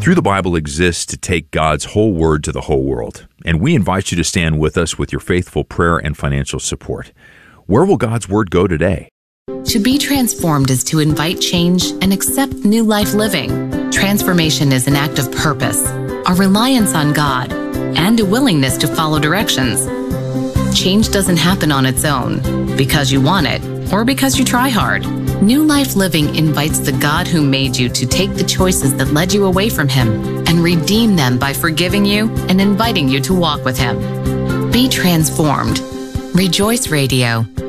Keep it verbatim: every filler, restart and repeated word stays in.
Through the Bible exists to take God's whole word to the whole world, and we invite you to stand with us with your faithful prayer and financial support. Where will God's word go today? To be transformed is to invite change and accept new life living. Transformation is an act of purpose, a reliance on God, and a willingness to follow directions. Change doesn't happen on its own, because you want it, or because you try hard. New Life Living invites the God who made you to take the choices that led you away from Him and redeem them by forgiving you and inviting you to walk with Him. Be transformed. Rejoice Radio.